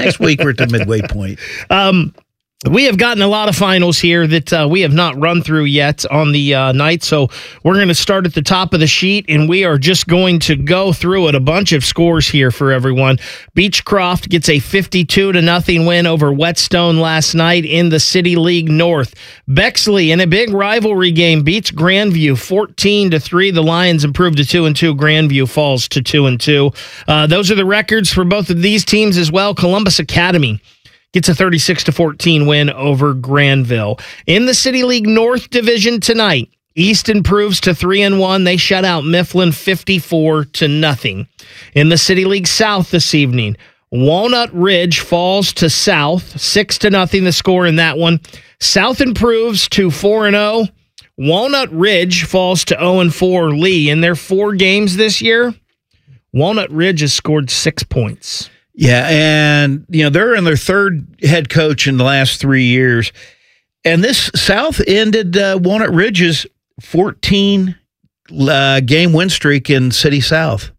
Next week we're at the midway point. We have gotten a lot of finals here that we have not run through yet on the night, so we're going to start at the top of the sheet, and we are just going to go through it. A bunch of scores here for everyone. Beechcroft gets a 52-0 win over Whetstone last night in the City League North. Bexley, in a big rivalry game, beats Grandview 14-3. The Lions improved to 2-2. Grandview falls to 2-2. Those are the records for both of these teams as well. Columbus Academy gets a 36-14 win over Granville. In the City League North Division tonight, East improves to 3-1. They shut out Mifflin 54-0. In the City League South this evening, Walnut Ridge falls to South 6-0. The score in that one. South improves to 4-0. Walnut Ridge falls to 0-4. Lee, in their 4 games this year, Walnut Ridge has scored 6 points. Yeah, and they're in their 3rd head coach in the last 3 years. And this South ended Walnut Ridge's 14 game win streak in City South.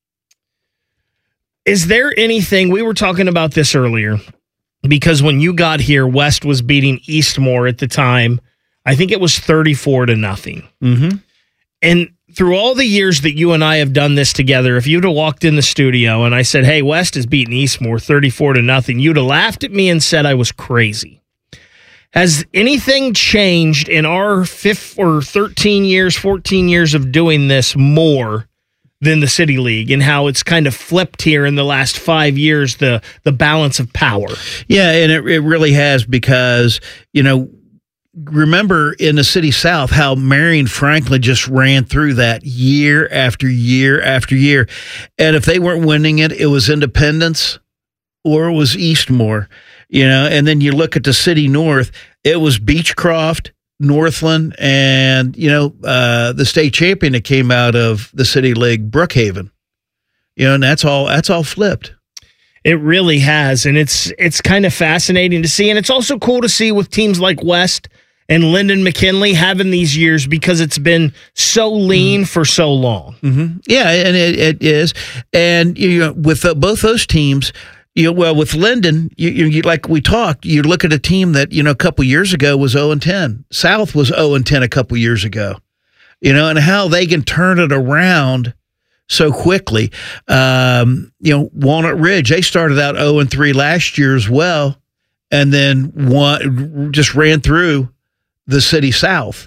Is there anything, we were talking about this earlier, because when you got here, West was beating Eastmore at the time. I think it was 34-0. Mm-hmm. And through all the years that you and I have done this together, if you'd have walked in the studio and I said, hey, West is beating Eastmore 34-0, you'd have laughed at me and said I was crazy. Has anything changed in our 13 years, 14 years of doing this more than the City League, and how it's kind of flipped here in the last 5 years, the balance of power? Yeah, and it really has, because, remember in the City South how Marion Franklin just ran through that year after year after year. And if they weren't winning it, it was Independence or it was Eastmore, and then you look at the City North, it was Beechcroft, Northland, and, the state champion that came out of the City League, Brookhaven, and that's all flipped. It really has, and it's kind of fascinating to see, and it's also cool to see with teams like West and Linden McKinley having these years, because it's been so lean for so long. Mm-hmm. Yeah, and it is, and with both those teams, with Linden, you like we talked, you look at a team that a couple years ago was 0-10. South was 0-10 a couple years ago, and how they can turn it around so quickly. Walnut Ridge, they started out 0-3 last year as well, and then just ran through the City South,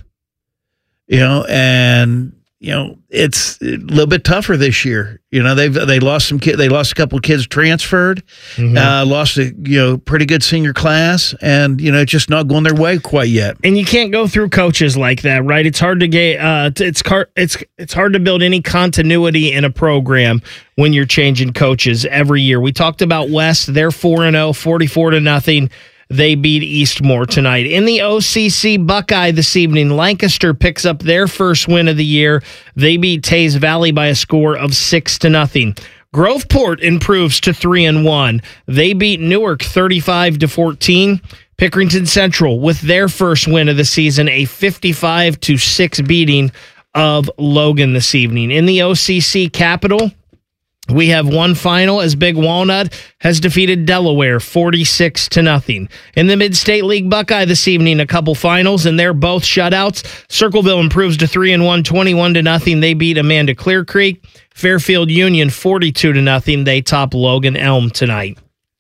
and it's a little bit tougher this year. They lost some kids. They lost a couple of kids transferred, lost a pretty good senior class, and it's just not going their way quite yet. And you can't go through coaches like that, right? It's hard to get it's hard to build any continuity in a program when you're changing coaches every year. We talked about West; they're 4-0, 44-0. They beat Eastmore tonight. In the OCC Buckeye this evening, Lancaster picks up their first win of the year. They beat Taze Valley by a score of 6-0. Groveport improves to 3-1. They beat Newark 35-14. Pickerington Central with their first win of the season, a 55-6 beating of Logan this evening. In the OCC Capital, we have one final as Big Walnut has defeated Delaware 46-0. In the Mid-State League Buckeye this evening, a couple finals, and they're both shutouts. Circleville improves to 3-1, 21-0. They beat Amanda Clear Creek. Fairfield Union 42-0. They top Logan Elm tonight.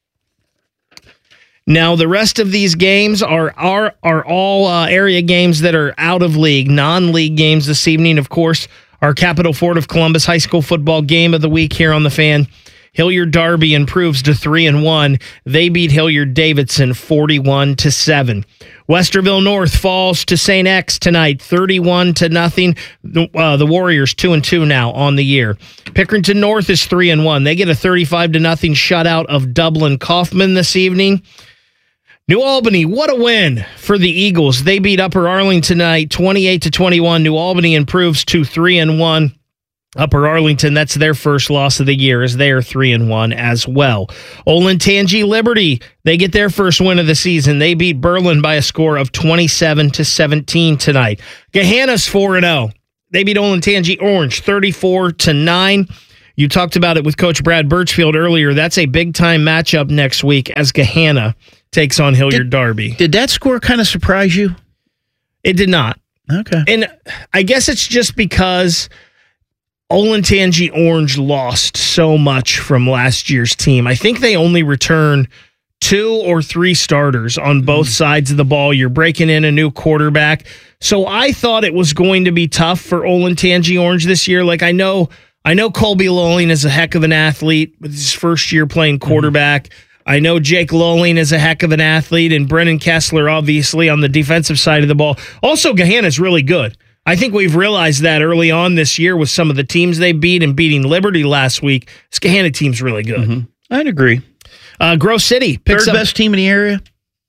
Now, the rest of these games are all area games that are out of league, non-league games this evening, of course. Our Capital Fort of Columbus high school football game of the week here on The Fan. Hilliard Darby improves to 3-1. They beat Hilliard Davidson 41-7. Westerville North falls to St. X tonight, 31-0. The Warriors 2-2 now on the year. Pickerington North is 3-1. They get a 35-0 shutout of Dublin Kaufman this evening. New Albany, what a win for the Eagles. They beat Upper Arlington tonight, 28-21. New Albany improves to 3-1. Upper Arlington, that's their first loss of the year, as they are 3-1 as well. Olentangy Liberty, they get their first win of the season. They beat Berlin by a score of 27-17 tonight. Gahanna's 4-0. They beat Olentangy Orange 34-9. You talked about it with Coach Brad Birchfield earlier. That's a big-time matchup next week as Gahanna takes on Hilliard Darby. Did that score kind of surprise you? It did not. Okay. And I guess it's just because Olentangy Orange lost so much from last year's team. I think they only return 2 or 3 starters on both sides of the ball. You're breaking in a new quarterback. So I thought it was going to be tough for Olentangy Orange this year. Like I know Colby Lulling is a heck of an athlete with his first year playing quarterback. I know Jake Lulling is a heck of an athlete, and Brennan Kessler, obviously, on the defensive side of the ball. Also, Gahanna's really good. I think we've realized that early on this year with some of the teams they beat and beating Liberty last week. This Gahanna team's really good. I'd agree. Grove City picks Third best team in the area?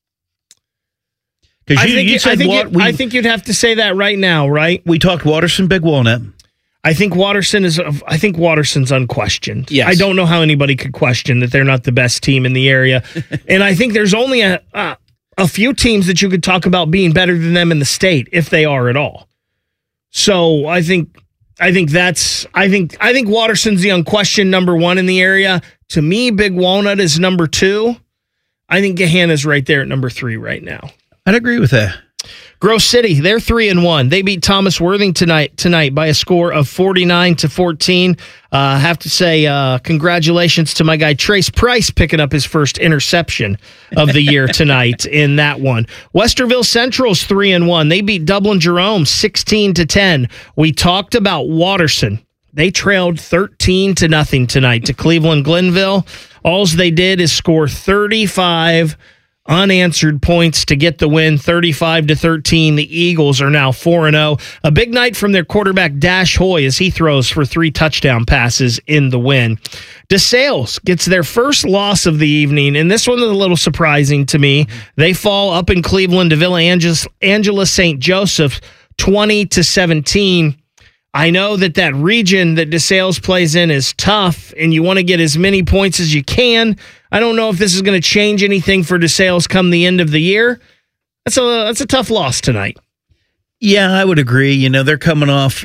I think you'd have to say that right now, right? We talked Watterson, Big Walnut. I think Watterson's unquestioned. Yes. I don't know how anybody could question that they're not the best team in the area. And I think there's only a few teams that you could talk about being better than them in the state, if they are at all. So I think Watterson's the unquestioned number 1 in the area. To me, Big Walnut is number 2. I think Gahanna's right there at number 3 right now. I'd agree with that. Grove City, they're 3-1. They beat Thomas Worthing tonight by a score of 49-14. Have to say congratulations to my guy Trace Price picking up his first interception of the year tonight in that one. Westerville Central's 3-1. They beat Dublin Jerome 16-10. We talked about Watterson. They trailed 13-0 tonight to Cleveland Glenville. All they did is score 35 unanswered points to get the win, 35-13. The Eagles are now 4-0. A big night from their quarterback Dash Hoy as he throws for 3 touchdown passes in the win. DeSales gets their first loss of the evening, and this one is a little surprising to me. They fall up in Cleveland to Villa Angela St. Joseph 20-17. I know that region that DeSales plays in is tough, and you want to get as many points as you can. I don't know if this is going to change anything for DeSales come the end of the year. That's a tough loss tonight. Yeah, I would agree. You know, they're coming off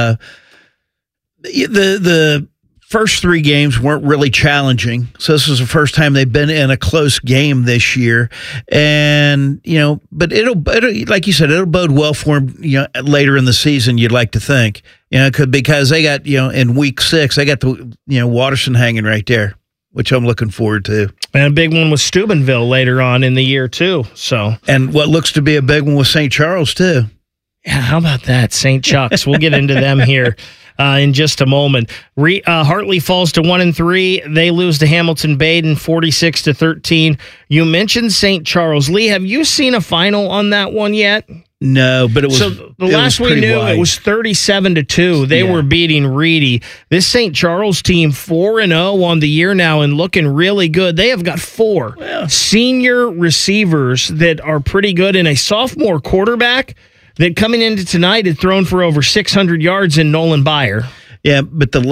the first 3 games weren't really challenging. So this is the first time they've been in a close game this year. And, you know, but it'll like you said, it'll bode well for them, you know, later in the season, you'd like to think. You know, because they got, you know, in week 6, they got the, you know, Watterson hanging right there, which I'm looking forward to. And a big one with Steubenville later on in the year, too. So, and what looks to be a big one with St. Charles, too. Yeah, how about that? St. Chuck's. We'll get into them here in just a moment. Hartley falls to 1-3. They lose to Hamilton Baden 46-13. You mentioned St. Charles. Lee, have you seen a final on that one yet? No, but it was. So the last we knew, it was 37-2. They were beating Reedy. This St. Charles team 4-0 on the year now and looking really good. They have got 4 senior receivers that are pretty good, and a sophomore quarterback that coming into tonight had thrown for over 600 yards in Nolan Byer. Yeah, but the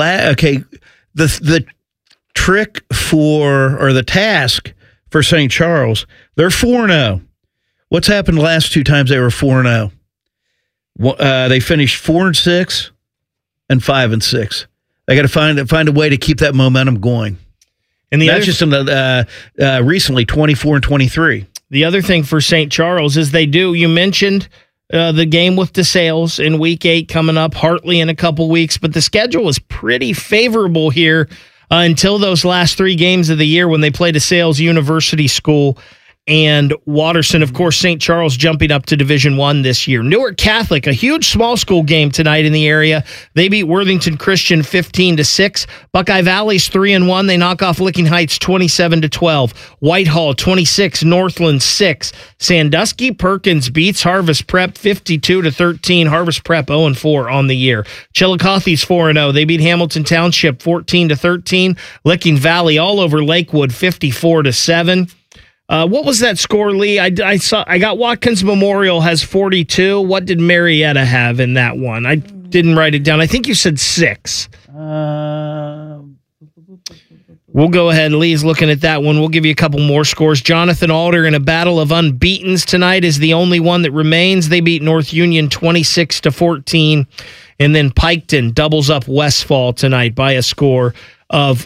trick or the task for St. Charles, they're 4-0. What's happened the last 2 times they were 4-0? They finished 4-6 and 5-6. They got to find a way to keep that momentum going. And that's just in the recently 24-23. The other thing for St. Charles is you mentioned the game with DeSales in week 8 coming up, Hartley in a couple weeks, but the schedule is pretty favorable here until those last 3 games of the year when they play DeSales University School and Watterson. Of course, St. Charles jumping up to Division I this year. Newark Catholic, a huge small school game tonight in the area. They beat Worthington Christian 15-6. Buckeye Valley's 3-1. They knock off Licking Heights 27-12. Whitehall 26, Northland 6. Sandusky Perkins beats Harvest Prep 52-13. Harvest Prep 0-4 on the year. Chillicothe's 4-0. They beat Hamilton Township 14-13. Licking Valley all over Lakewood 54-7. What was that score, Lee? I got Watkins Memorial has 42. What did Marietta have in that one? I didn't write it down. I think you said 6. We'll go ahead. Lee's looking at that one. We'll give you a couple more scores. Jonathan Alder in a battle of unbeatens tonight is the only one that remains. They beat North Union 26-14. And then Piketon doubles up Westfall tonight by a score of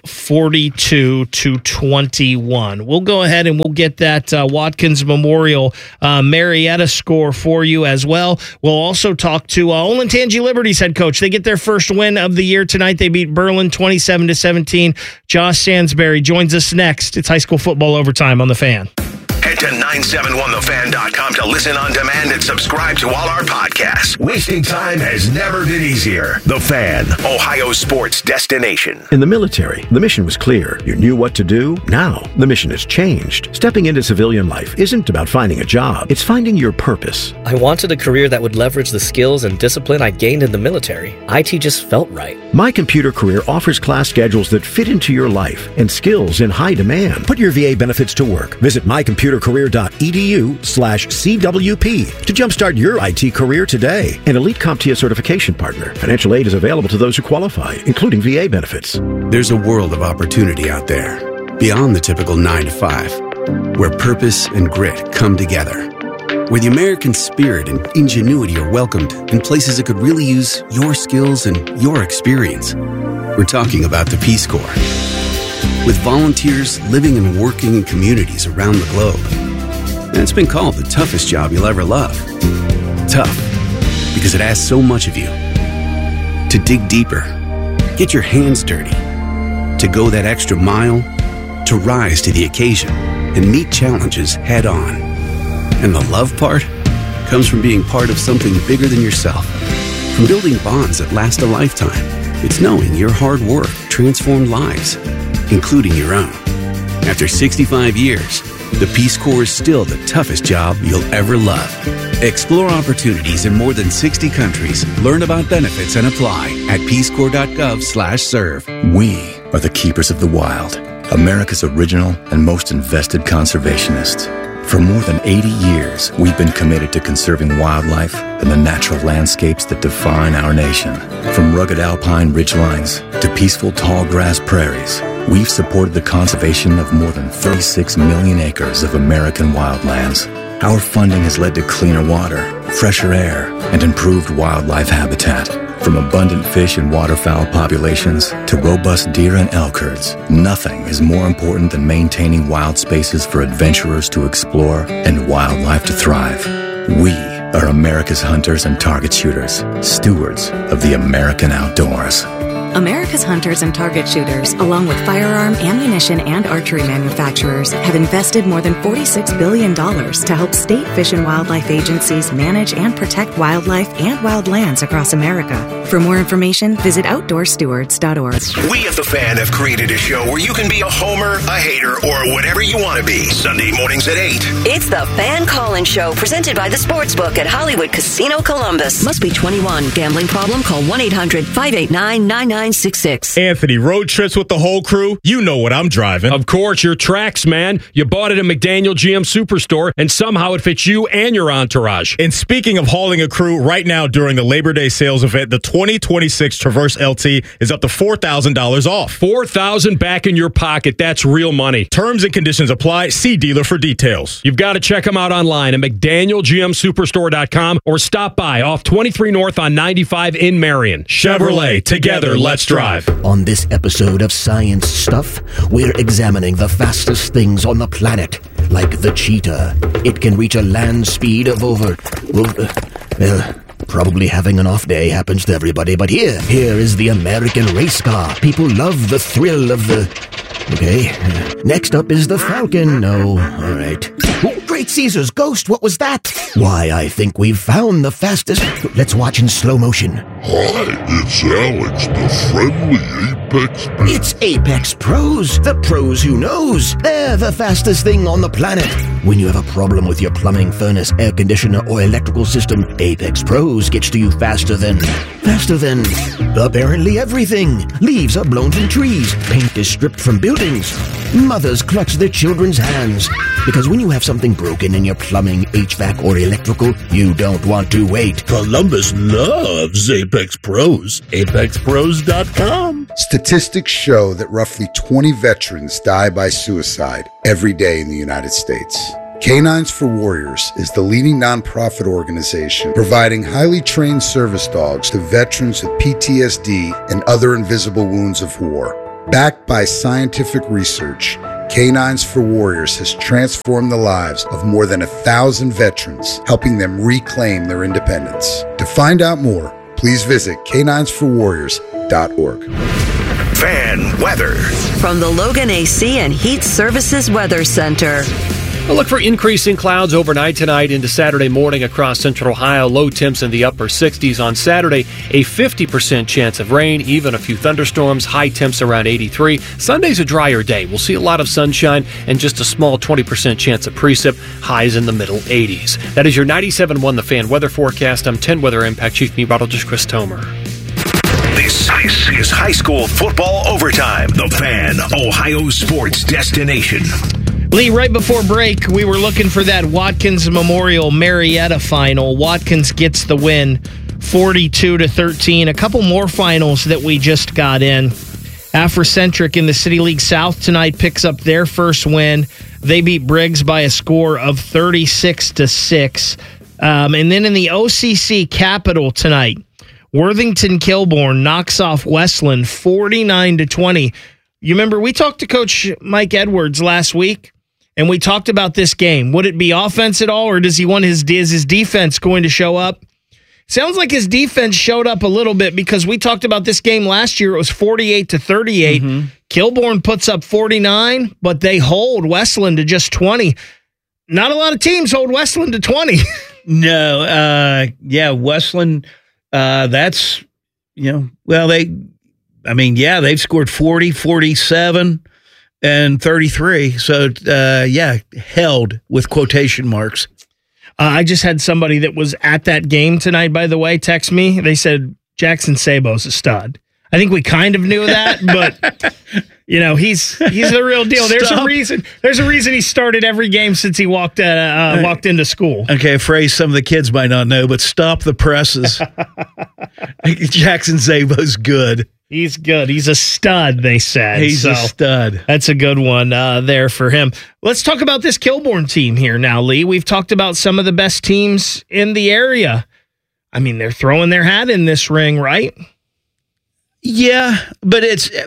42-21. We'll go ahead and we'll get that Watkins Memorial Marietta score for you as well. We'll also talk to Olentangy Liberty's head coach. They get their first win of the year tonight. They beat Berlin 27-17. Josh Sansbury joins us next. It's high school football overtime on The Fan. Head to 971thefan.com to listen on demand and subscribe to all our podcasts. Wasting time has never been easier. The Fan, Ohio sports destination. In the military, the mission was clear. You knew what to do. Now, the mission has changed. Stepping into civilian life isn't about finding a job. It's finding your purpose. I wanted a career that would leverage the skills and discipline I gained in the military. IT just felt right. My Computer Career offers class schedules that fit into your life and skills in high demand. Put your VA benefits to work. Visit mycomputercareer.edu/CWP to jumpstart your IT career today. An elite CompTIA certification partner. Financial aid is available to those who qualify, including VA benefits. There's a world of opportunity out there, beyond the typical 9 to 5, where purpose and grit come together, where the American spirit and ingenuity are welcomed in places that could really use your skills and your experience. We're talking about the Peace Corps. With volunteers living and working in communities around the globe. And it's been called the toughest job you'll ever love. Tough, because it asks so much of you. To dig deeper, get your hands dirty, to go that extra mile, to rise to the occasion and meet challenges head on. And the love part comes from being part of something bigger than yourself, from building bonds that last a lifetime. It's knowing your hard work transformed lives, including your own. After 65 years, the Peace Corps is still the toughest job you'll ever love. Explore opportunities in more than 60 countries. Learn about benefits and apply at peacecorps.gov/serve. We are the keepers of the wild, America's original and most invested conservationists. For more than 80 years, we've been committed to conserving wildlife and the natural landscapes that define our nation. From rugged alpine ridgelines to peaceful tall grass prairies, we've supported the conservation of more than 36 million acres of American wildlands. Our funding has led to cleaner water, fresher air, and improved wildlife habitat. From abundant fish and waterfowl populations to robust deer and elk herds, nothing is more important than maintaining wild spaces for adventurers to explore and wildlife to thrive. We are America's hunters and target shooters, stewards of the American outdoors. America's hunters and target shooters, along with firearm, ammunition, and archery manufacturers, have invested more than $46 billion to help state fish and wildlife agencies manage and protect wildlife and wildlands across America. For more information, visit outdoorstewards.org. We at The Fan have created a show where you can be a homer, a hater, or whatever you want to be. Sunday mornings at 8. It's The Fan Call-In Show, presented by the Sportsbook at Hollywood Casino Columbus. Must be 21. Gambling problem? Call 1-800-589-9966. Anthony, road trips with the whole crew? You know what I'm driving. Of course, your Trax, man. You bought it at McDaniel GM Superstore, and somehow it fits you and your entourage. And speaking of hauling a crew, right now during the Labor Day sales event, the 2026 Traverse LT is up to $4,000 off. $4,000 back in your pocket. That's real money. Terms and conditions apply. See dealer for details. You've got to check them out online at McDanielGMSuperstore.com or stop by off 23 North on 95 in Marion. Chevrolet, together, let's drive. On this episode of Science Stuff, we're examining the fastest things on the planet, like the cheetah. It can reach a land speed of over... probably having an off day happens to everybody, but here is the American race car. People love the thrill of the... Okay, next up is the Falcon. No, all right. Oh, Great Caesar's ghost, what was that? Why, I think we've found the fastest... Let's watch in slow motion. Hi, it's Alex, the friendly Apex... It's Apex Pros, the pros who knows. They're the fastest thing on the planet. When you have a problem with your plumbing, furnace, air conditioner, or electrical system, Apex Pros gets to you faster than apparently everything. Leaves are blown from trees. Paint is stripped from buildings. Mothers clutch their children's hands. Because when you have something broken in your plumbing, HVAC, or electrical, you don't want to wait. Columbus loves Apex Pros. ApexPros.com. Statistics show that roughly 20 veterans die by suicide every day in the United States. Canines for Warriors is the leading nonprofit organization providing highly trained service dogs to veterans with PTSD and other invisible wounds of war. Backed by scientific research, Canines for Warriors has transformed the lives of more than 1,000 veterans, helping them reclaim their independence. To find out more, please visit caninesforwarriors.org. Fan weather. From the Logan AC and Heat Services Weather Center. We'll look for increasing clouds overnight tonight into Saturday morning across central Ohio. Low temps in the upper 60s on Saturday. A 50% chance of rain, even a few thunderstorms. High temps around 83. Sunday's a drier day. We'll see a lot of sunshine and just a small 20% chance of precip. Highs in the middle 80s. That is your 97.1 The Fan weather forecast. I'm 10 Weather Impact Chief Meteorologist Chris Tomer. This is high school football overtime. The Fan, Ohio sports destination. Lee, right before break, we were looking for that Watkins Memorial Marietta final. Watkins gets the win, 42-13. A couple more finals that we just got in. Afrocentric in the City League South tonight picks up their first win. They beat Briggs by a score of 36-6. And then in the OCC Capital tonight, Worthington Kilbourne knocks off Westland 49-20. You remember we talked to Coach Mike Edwards last week, and we talked about this game. Would it be offense at all, or does he want is his defense going to show up? Sounds like his defense showed up a little bit because we talked about this game last year. It was 48-38. Mm-hmm. Kilbourne puts up 49, but they hold Westland to just 20. Not a lot of teams hold Westland to 20. No, Westland, that's, they've scored 40, 47, and 33. So, held with quotation marks. I just had somebody that was at that game tonight, by the way, text me. They said Jackson Sabo's a stud. I think we kind of knew that, but he's the real deal. There's a reason he started every game since he walked into school. Okay, a phrase some of the kids might not know, but stop the presses. Jackson Sabo's good. He's good. He's a stud, they said. He's a stud. That's a good one there for him. Let's talk about this Kilbourne team here now, Lee. We've talked about some of the best teams in the area. I mean, they're throwing their hat in this ring, right? Yeah, but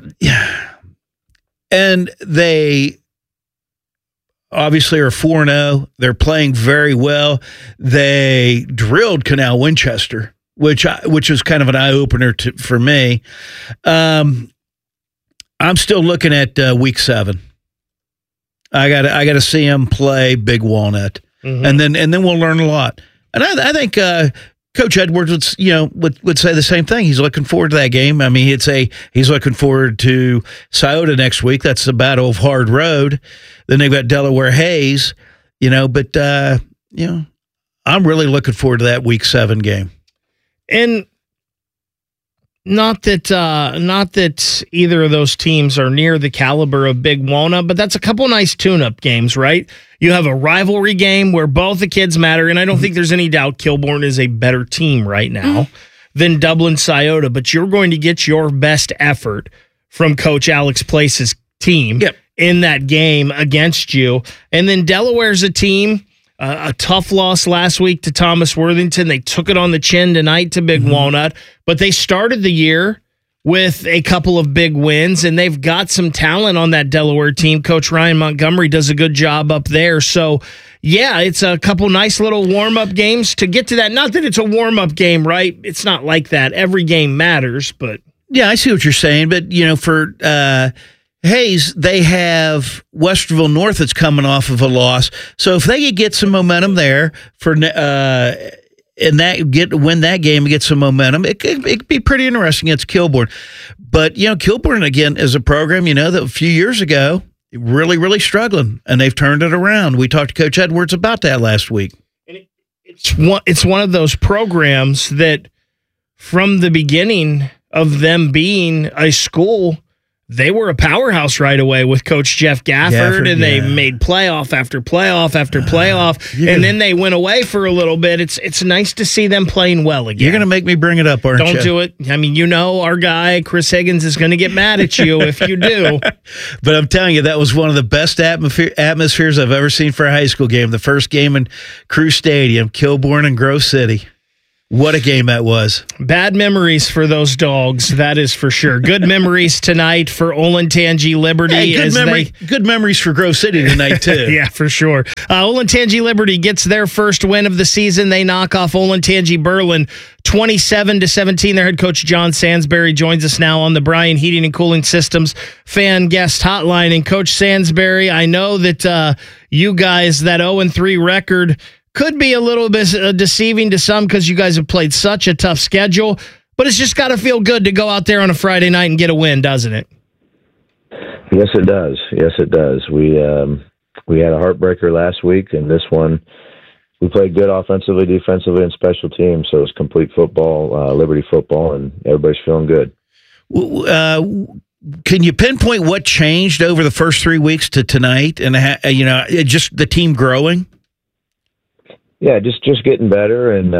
and they obviously are 4-0. They're playing very well. They drilled Canal Winchester, which was kind of an eye-opener for me. I'm still looking at week 7. I got to see them play Big Walnut, mm-hmm. and then we'll learn a lot. And I think Coach Edwards would say the same thing. He's looking forward to that game. I mean, he's looking forward to Scioto next week. That's the Battle of Hard Road. Then they've got Delaware Hayes. But I'm really looking forward to that week 7 game. And not that either of those teams are near the caliber of Big Walnut, but that's a couple nice tune-up games, right? You have a rivalry game where both the kids matter, and I don't think there's any doubt Kilbourne is a better team right now than Dublin Scioto, but you're going to get your best effort from Coach Alex Place's team in that game against you. And then Delaware's a team. A tough loss last week to Thomas Worthington. They took it on the chin tonight to Big Walnut, but they started the year with a couple of big wins, and they've got some talent on that Delaware team. Coach Ryan Montgomery does a good job up there. So, yeah, it's a couple nice little warm-up games to get to that. Not that it's a warm-up game, right? It's not like that. Every game matters, but... Yeah, I see what you're saying, but, for... Hayes, they have Westerville North that's coming off of a loss. So if they could get some momentum there win that game and get some momentum, it could be pretty interesting against Kilbourne. But, Kilbourne, again, is a program, that a few years ago, really, really struggling, and they've turned it around. We talked to Coach Edwards about that last week. And it's one of those programs that from the beginning of them being a school, they were a powerhouse right away with Coach Jeff Gafford, and they made playoff after playoff after playoff, and then they went away for a little bit. It's nice to see them playing well again. You're going to make me bring it up, aren't you? Don't do it. I mean, our guy, Chris Higgins, is going to get mad at you if you do. But I'm telling you, that was one of the best atmospheres I've ever seen for a high school game. The first game in Crew Stadium, Kilbourne and Grove City. What a game that was. Bad memories for those dogs, that is for sure. Good memories tonight for Olentangy Liberty. Hey, good memories for Grove City tonight, too. Yeah, for sure. Olentangy Liberty gets their first win of the season. They knock off Olentangy Berlin 27-17. Their head coach, John Sansbury, joins us now on the Brian Heating and Cooling Systems fan guest hotline. And Coach Sansbury, I know that you guys, that 0-3 record could be a little bit deceiving to some because you guys have played such a tough schedule, but it's just got to feel good to go out there on a Friday night and get a win, doesn't it? Yes, it does. Yes, it does. We had a heartbreaker last week, and this one we played good offensively, defensively, and special teams. So it's complete football, Liberty football, and everybody's feeling good. Can you pinpoint what changed over the first 3 weeks to tonight, and just the team growing? Yeah, just getting better, and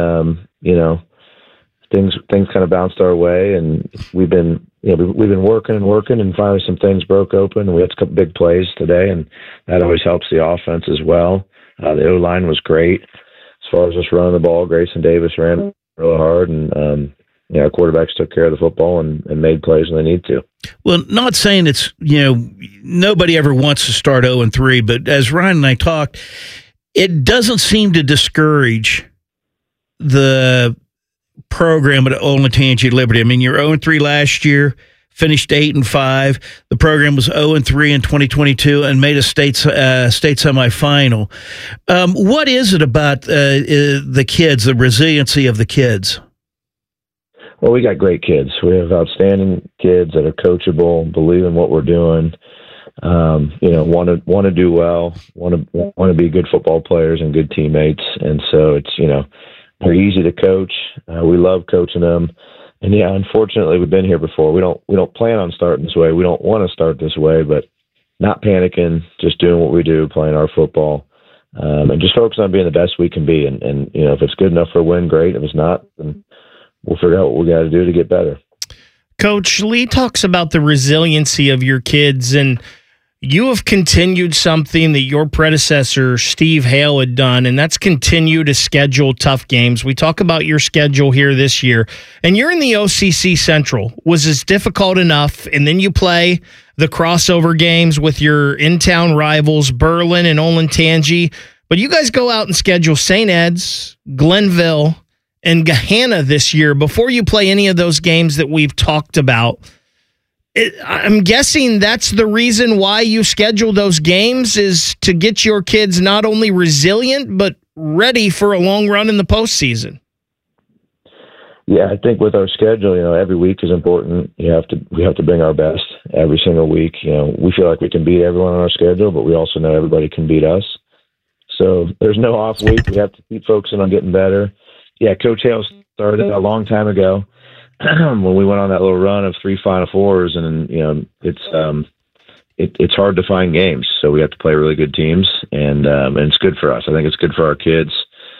things kind of bounced our way, and we've been working and finally some things broke open, and we had a couple big plays today, and that always helps the offense as well. The O-line was great as far as just running the ball. Grayson Davis ran really hard, and our quarterbacks took care of the football and made plays when they need to. Well, not saying it's nobody ever wants to start 0-3, but as Ryan and I talked, it doesn't seem to discourage the program at Olentangy Liberty. I mean, you're 0-3 last year, finished 8-5. The program was 0-3 in 2022 and made a state semifinal. What is it about the kids, the resiliency of the kids? Well, we got great kids. We have outstanding kids that are coachable, believe in what we're doing. Want to do well, want to be good football players and good teammates, and so it's they're easy to coach. We love coaching them, and unfortunately we've been here before. We don't plan on starting this way. We don't want to start this way, but not panicking, just doing what we do, playing our football, and just focusing on being the best we can be. And if it's good enough for a win, great. If it's not, then we'll figure out what we got to do to get better. Coach Lee talks about the resiliency of your kids, and you have continued something that your predecessor, Steve Hale, had done, and that's continue to schedule tough games. We talk about your schedule here this year, and you're in the OCC Central. Was this difficult enough? And then you play the crossover games with your in-town rivals, Berlin and Olentangy. But you guys go out and schedule St. Ed's, Glenville, and Gahanna this year before you play any of those games that we've talked about. I'm guessing that's the reason why you schedule those games, is to get your kids not only resilient, but ready for a long run in the postseason. Yeah, I think with our schedule, every week is important. We have to bring our best every single week. We feel like we can beat everyone on our schedule, but we also know everybody can beat us. So there's no off week. We have to keep focusing on getting better. Yeah, Coach Hale started a long time ago when we went on that little run of 3 Final Fours, and it's hard to find games, so we have to play really good teams, and it's good for us. I think it's good for our kids.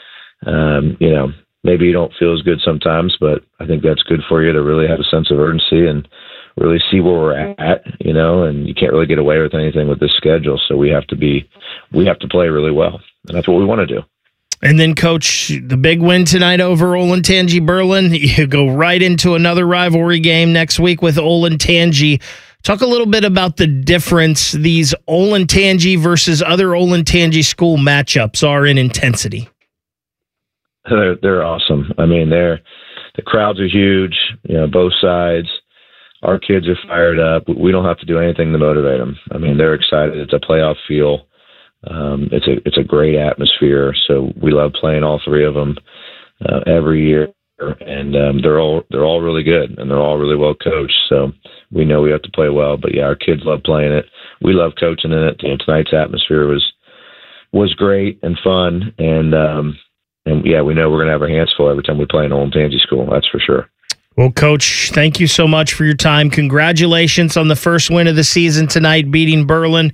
Maybe you don't feel as good sometimes, but I think that's good for you to really have a sense of urgency and really see where we're at, and you can't really get away with anything with this schedule. So we have to play really well, and that's what we want to do. And then, Coach, the big win tonight over Olentangy Berlin. You go right into another rivalry game next week with Olentangy. Talk a little bit about the difference these Olentangy versus other Olentangy school matchups are in intensity. They're awesome. I mean, the crowds are huge, both sides. Our kids are fired up. We don't have to do anything to motivate them. I mean, they're excited. It's a playoff feel. It's a great atmosphere. So we love playing all three of them every year, and they're all really good, and they're all really well coached. So we know we have to play well. But yeah, our kids love playing it. We love coaching in it. Tonight's atmosphere was great and fun, and yeah, we know we're gonna have our hands full every time we play an Olentangy school. That's for sure. Well, Coach, thank you so much for your time. Congratulations on the first win of the season tonight, beating Berlin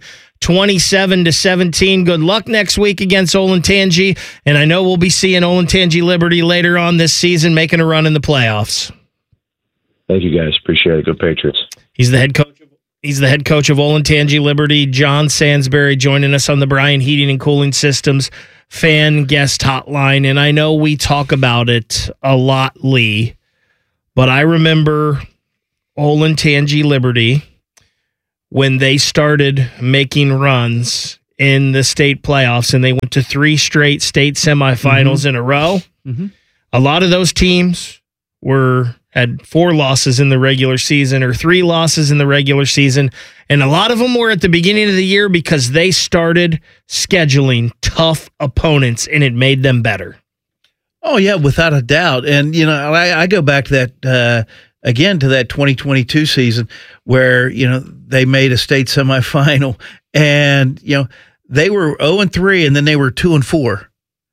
27-17. Good luck next week against Olentangy, and I know we'll be seeing Olentangy Liberty later on this season making a run in the playoffs. Thank you, guys. Appreciate it. Go Patriots. He's the head coach of Olentangy Liberty, John Sansbury, joining us on the Bryan Heating and Cooling Systems fan guest hotline. And I know we talk about it a lot, Lee, but I remember Olentangy Liberty when they started making runs in the state playoffs, and they went to 3 straight state semifinals in a row. Mm-hmm. A lot of those teams had 4 losses in the regular season or 3 losses in the regular season, and a lot of them were at the beginning of the year because they started scheduling tough opponents, and it made them better. Oh, yeah, without a doubt. And, I go back to that, again, to that 2022 season where, they made a state semifinal and, they were 0-3 and then they were 2-4.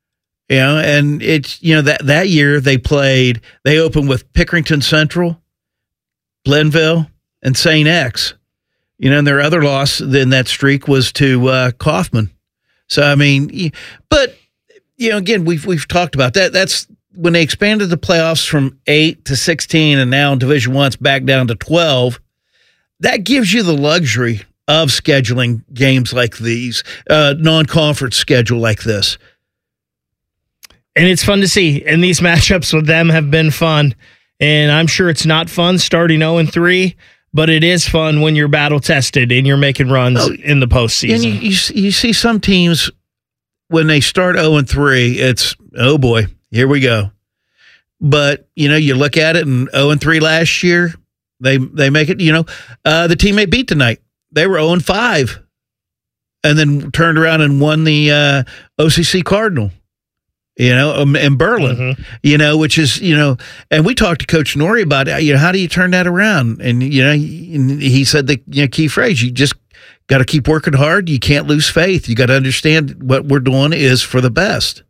And it's, that year they opened with Pickerington Central, Glenville, and St. X. And their other loss in that streak was to Kaufman. So, but, again, we've talked about that. That's when they expanded the playoffs from 8 to 16 and now Division I's back down to 12. That gives you the luxury of scheduling games like these, non-conference schedule like this. And it's fun to see. And these matchups with them have been fun. And I'm sure it's not fun starting 0-3, but it is fun when you're battle-tested and you're making runs in the postseason. And you see some teams, when they start 0-3, it's, oh boy, here we go. But, you look at it, and 0-3 last year, they make it, the team they beat tonight, they were 0-5 and then turned around and won the OCC Cardinal. In Berlin, which is, and we talked to Coach Norrie about, how do you turn that around? And, he said the key phrase, you just got to keep working hard. You can't lose faith. You got to understand what we're doing is for the best.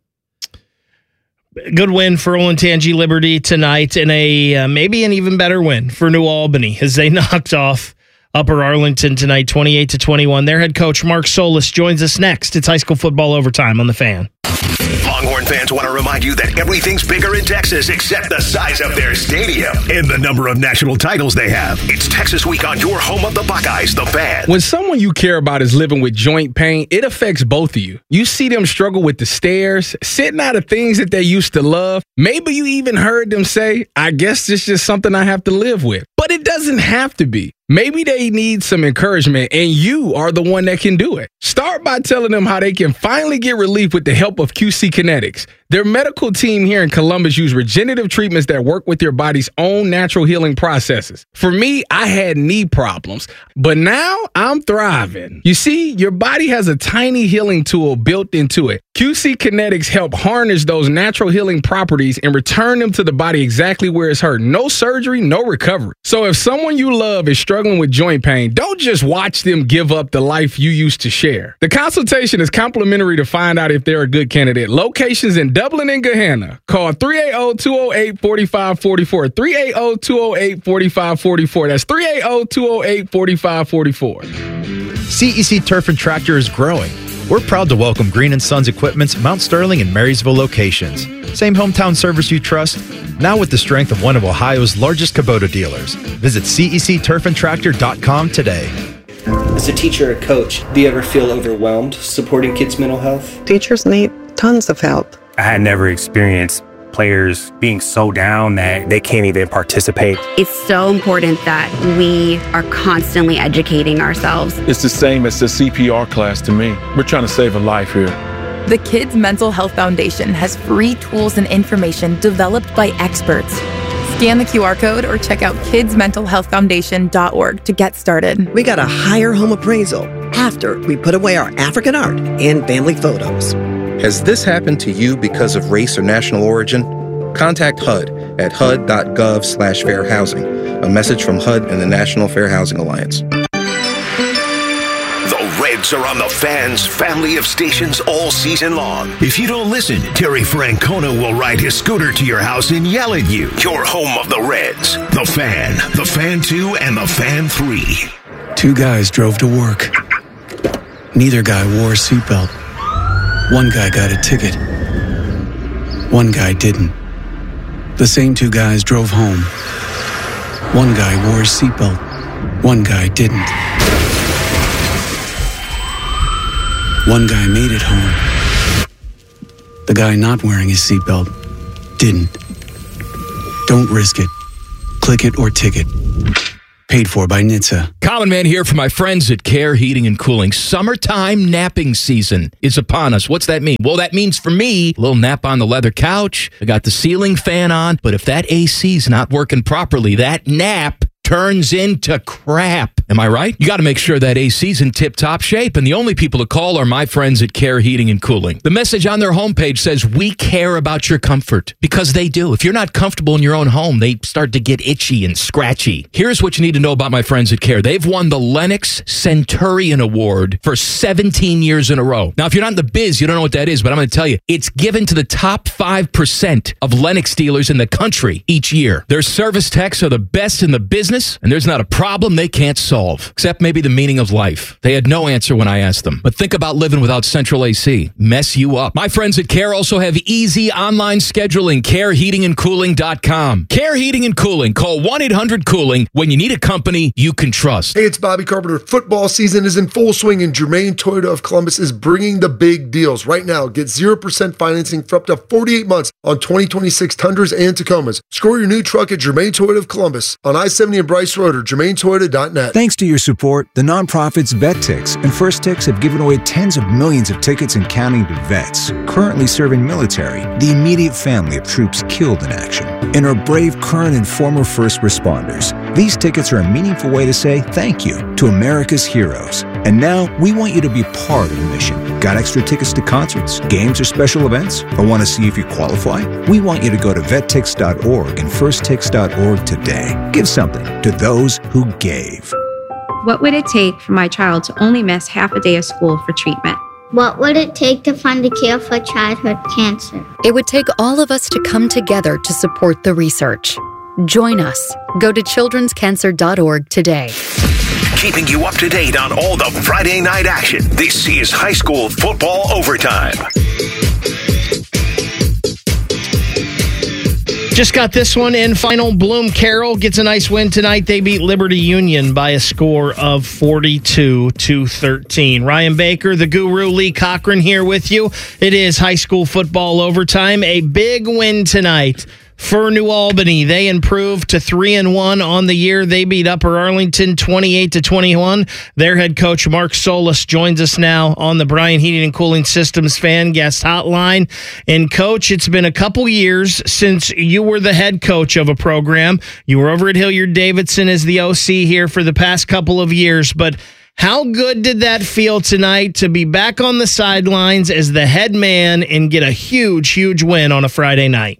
Good win for Olentangy Liberty tonight, and maybe an even better win for New Albany as they knocked off Upper Arlington tonight, 28-21. Their head coach, Mark Solis, joins us next. It's high school football overtime on The Fan. Longhorn fans want to remind you that everything's bigger in Texas except the size of their stadium and the number of national titles they have. It's Texas Week on your home of the Buckeyes, The Fan. When someone you care about is living with joint pain, it affects both of you. You see them struggle with the stairs, sitting out of things that they used to love. Maybe you even heard them say, I guess it's just something I have to live with. But it doesn't have to be. Maybe they need some encouragement, and you are the one that can do it. Start by telling them how they can finally get relief with the help of QC Kinetics. Their medical team here in Columbus use regenerative treatments that work with your body's own natural healing processes. For me, I had knee problems, but now I'm thriving. You see, your body has a tiny healing tool built into it. QC Kinetics help harness those natural healing properties and return them to the body exactly where it's hurt. No surgery, no recovery. So if someone you love is struggling with joint pain, don't just watch them give up the life you used to share. The consultation is complimentary to find out if they're a good candidate. Locations in Dublin and Gahanna. Call 380-208-4544. 380-208-4544. That's 380-208-4544. CEC Turf and Tractor is growing. We're proud to welcome Green & Sons Equipment's Mount Sterling and Marysville locations. Same hometown service you trust, now with the strength of one of Ohio's largest Kubota dealers. Visit CECTurfandTractor.com today. As a teacher or coach, do you ever feel overwhelmed supporting kids' mental health? Teachers need tons of help. I had never experienced players being so down that they can't even participate. It's so important that we are constantly educating ourselves. It's the same as the CPR class to me. We're trying to save a life here. The Kids Mental Health Foundation has free tools and information developed by experts. Scan the QR code or check out kidsmentalhealthfoundation.org to get started. We got a higher home appraisal after we put away our African art and family photos. Has this happened to you because of race or national origin? Contact HUD at hud.gov/fair housing. A message from HUD and the National Fair Housing Alliance. The Reds are on the Fan's family of stations all season long. If you don't listen, Terry Francona will ride his scooter to your house and yell at you. Your home of the Reds. The Fan, the Fan 2, and the Fan 3. Two guys drove to work. Neither guy wore a seatbelt. One guy got a ticket. One guy didn't. The same two guys drove home. One guy wore a seatbelt. One guy didn't. One guy made it home. The guy not wearing his seatbelt didn't. Don't risk it. Click it or ticket. Paid for by NHTSA. Common Man here for my friends at Care Heating and Cooling. Summertime napping season is upon us. What's that mean? Well, that means for me, a little nap on the leather couch. I got the ceiling fan on, but if that AC's not working properly, that nap turns into crap. Am I right? You got to make sure that AC's in tip-top shape, and the only people to call are my friends at Care Heating and Cooling. The message on their homepage says, we care about your comfort, because they do. If you're not comfortable in your own home, they start to get itchy and scratchy. Here's what you need to know about my friends at Care. They've won the Lennox Centurion Award for 17 years in a row. Now, if you're not in the biz, you don't know what that is, but I'm going to tell you, it's given to the top 5% of Lennox dealers in the country each year. Their service techs are the best in the business, and there's not a problem they can't solve, except maybe the meaning of life. They had no answer when I asked them. But think about living without central AC. Mess you up. My friends at Care also have easy online scheduling. CareHeatingandCooling.com. Care Heating and Cooling. Call 1-800-COOLING when you need a company you can trust. Hey, it's Bobby Carpenter. Football season is in full swing, and Germain Toyota of Columbus is bringing the big deals. Right now, get 0% financing for up to 48 months on 2026 Tundras and Tacomas. Score your new truck at Germain Toyota of Columbus on I-70 and Bryce Road or GermainToyota.net. Thanks to your support, the nonprofits VetTix and First Tix have given away tens of millions of tickets and counting to vets currently serving military, the immediate family of troops killed in action, and our brave current and former first responders. These tickets are a meaningful way to say thank you to America's heroes. And now we want you to be part of the mission. Got extra tickets to concerts, games, or special events? Or want to see if you qualify? We want you to go to vettix.org and firsttix.org today. Give something to those who gave. What would it take for my child to only miss half a day of school for treatment? What would it take to find a cure for childhood cancer? It would take all of us to come together to support the research. Join us. Go to childrenscancer.org today. Keeping you up to date on all the Friday night action. This is high school football overtime. Just got this one in. Final Bloom Carroll gets a nice win tonight. They beat Liberty Union by a score of 42-13. Ryan Baker, the guru, Lee Cochran here with you. It is high school football overtime. A big win tonight for New Albany. They improved to 3-1 on the year. They beat Upper Arlington 28-21. Their head coach Mark Solis joins us now on the Bryan Heating and Cooling Systems Fan Guest Hotline. And Coach, it's been a couple years since you were the head coach of a program. You were over at Hilliard-Davidson as the OC here for the past couple of years, but how good did that feel tonight to be back on the sidelines as the head man and get a huge win on a Friday night?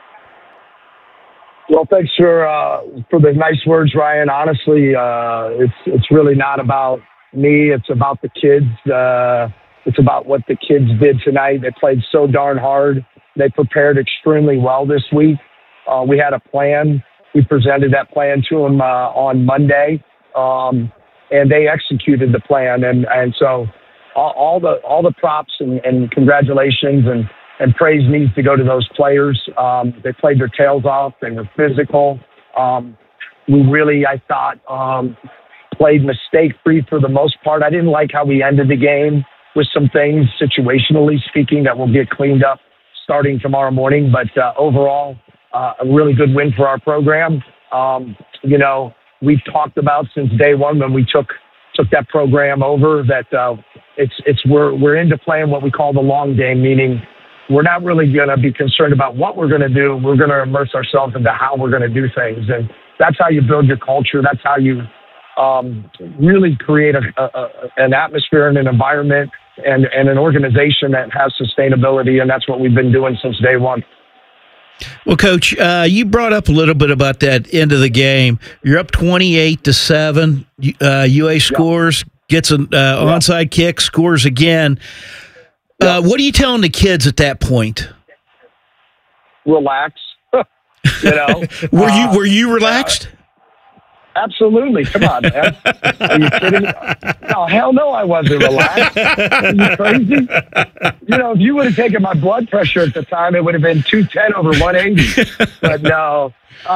Well, thanks for the nice words, Ryan. Honestly, it's really not about me. It's about the kids. It's about what the kids did tonight. They played so darn hard. They prepared extremely well this week. We had a plan. We presented that plan to them on Monday, and they executed the plan. And so all the props and congratulations and praise needs to go to those players. They played their tails off. They were physical. We really, I thought, played mistake-free for the most part. I didn't like how we ended the game with some things, situationally speaking, that will get cleaned up starting tomorrow morning. But overall, a really good win for our program. We've talked about since day one when we took that program over that we're into playing what we call the long game, meaning we're not really going to be concerned about what we're going to do. We're going to immerse ourselves into how we're going to do things. And that's how you build your culture. That's how you really create an atmosphere and an environment and an organization that has sustainability. And that's what we've been doing since day one. Well, Coach, you brought up a little bit about that end of the game. You're up 28-7. UA scores. gets an onside kick, scores again. What are you telling the kids at that point? Relax. Were you relaxed? Absolutely. Come on, man. Are you kidding me? No, hell no, I wasn't relaxed. Are you crazy? If you would have taken my blood pressure at the time, it would have been 210 over 180. But no,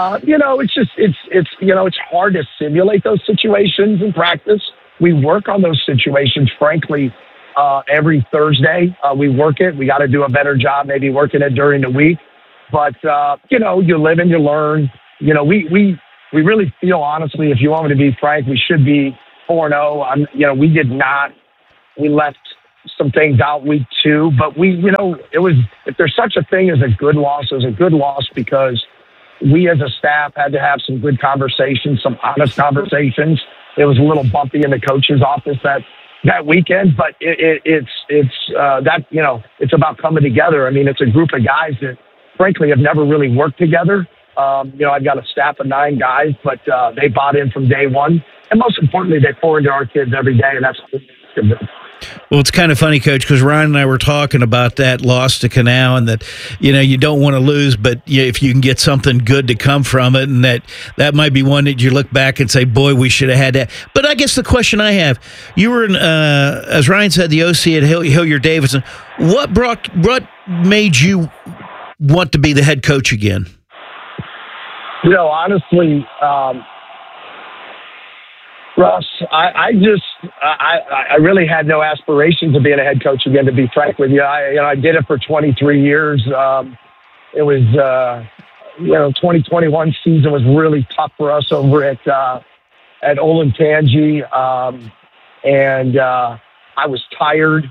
it's hard to simulate those situations in practice. We work on those situations, frankly, every Thursday. We work it. We got to do a better job maybe working it during the week. But, you live and you learn. We really feel, honestly, if you want me to be frank, we should be 4-0. We did not. We left some things out week 2. But it was, if there's such a thing as a good loss, it was a good loss because we as a staff had to have some good conversations, some honest conversations. It was a little bumpy in the coach's office that weekend, but it's about coming together. I mean, it's a group of guys that, frankly, have never really worked together. I've got a staff of 9 guys, but they bought in from day one. And most importantly, they pour into our kids every day, and that's good. Well, it's kind of funny, Coach, because Ryan and I were talking about that loss to Canal and that, you don't want to lose, but if you can get something good to come from it, and that might be one that you look back and say, boy, we should have had that. But I guess the question I have, you were, as Ryan said, the OC at Hilliard-Davidson. What made you want to be the head coach again? Honestly, Russ, I really had no aspirations of being a head coach again, to be frank with you. I did it for 23 years. It was, 2021 season was really tough for us over at Olentangy. And I was tired.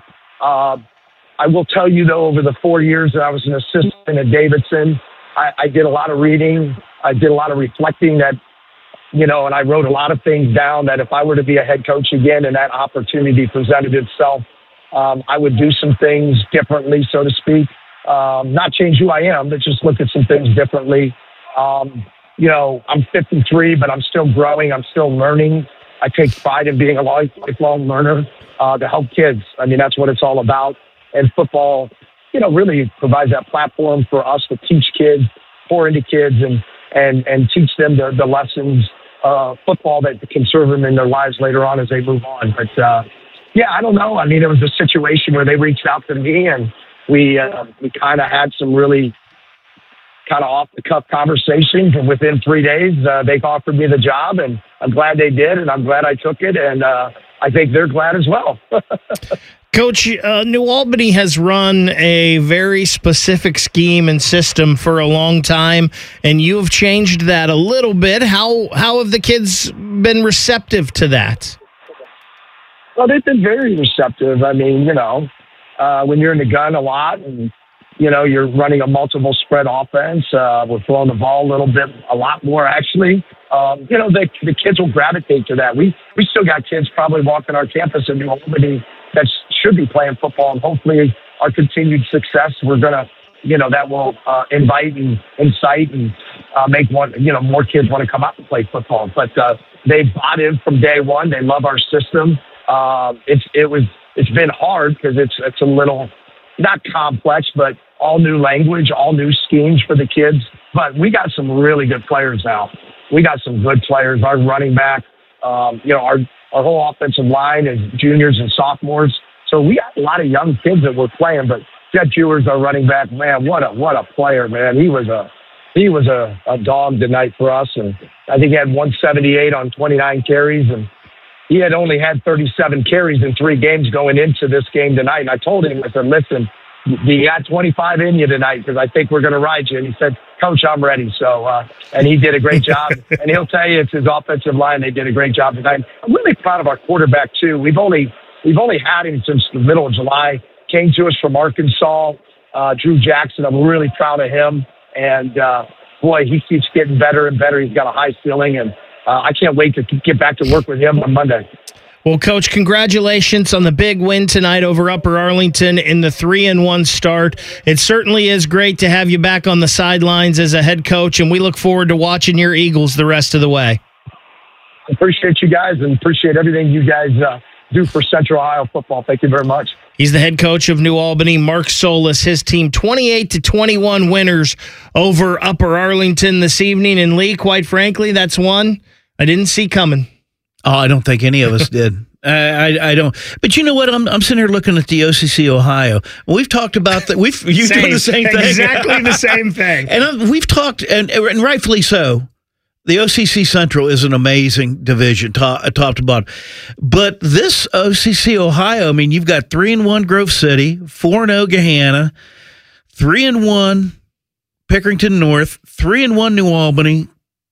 I will tell you, though, over the 4 years that I was an assistant at Davidson, I did a lot of reading. I did a lot of reflecting and I wrote a lot of things down that if I were to be a head coach again and that opportunity presented itself, I would do some things differently, so to speak. Not change who I am, but just look at some things differently. I'm 53, but I'm still growing. I'm still learning. I take pride in being a lifelong learner to help kids. I mean, that's what it's all about. And football, really provides that platform for us to teach kids, pour into kids, and teach them the lessons football that can serve them in their lives later on as they move on. But, I don't know. I mean, it was a situation where they reached out to me, and we kind of had some really kind of off-the-cuff conversations. And within 3 days, they offered me the job, and I'm glad they did, and I'm glad I took it, and I think they're glad as well. Coach, New Albany has run a very specific scheme and system for a long time, and you have changed that a little bit. How have the kids been receptive to that? Well, they've been very receptive. I mean, when you're in the gun a lot and, you're running a multiple spread offense, we're throwing the ball a lot more, actually. The kids will gravitate to that. We still got kids probably walking our campus in New Albany that should be playing football, and hopefully our continued success, we're going to, that will invite and incite and make more kids want to come out and play football. But they've bought in from day one. They love our system. It's been hard because it's a little not complex, but all new language, all new schemes for the kids. But we got some really good players now. We got some good players. Our running back, our whole offensive line is juniors and sophomores. So we got a lot of young kids that we're playing. But Jet Ewers, our running back, man, what a player, man. He was a dog tonight for us, and I think he had 178 on 29 carries, and he had only had 37 carries in 3 games going into this game tonight. And I told him, I said, listen, you got 25 in you tonight because I think we're going to ride you. And he said, Coach, I'm ready. So, and he did a great job. And he'll tell you it's his offensive line. They did a great job tonight. I'm really proud of our quarterback, too. We've only had him since the middle of July. Came to us from Arkansas, Drew Jackson. I'm really proud of him. And, boy, he keeps getting better and better. He's got a high ceiling, and I can't wait to get back to work with him on Monday. Well, Coach, congratulations on the big win tonight over Upper Arlington in the 3-1 start. It certainly is great to have you back on the sidelines as a head coach, and we look forward to watching your Eagles the rest of the way. Appreciate you guys and appreciate everything you guys do for Central Ohio football. Thank you very much. He's the head coach of New Albany, Mark Solis. His team 28-21 winners over Upper Arlington this evening. And Lee, quite frankly, that's one I didn't see coming. Oh, I don't think any of us did. I don't. But you know what? I'm sitting here looking at the OCC Ohio. We've talked about that. You do the same thing. Exactly the same thing. And we've talked, and rightfully so. The OCC Central is an amazing division, top to bottom. But this OCC Ohio, I mean, you've got 3-1 Grove City, 4-0 Gahanna, 3-1 Pickerington North, 3-1 New Albany,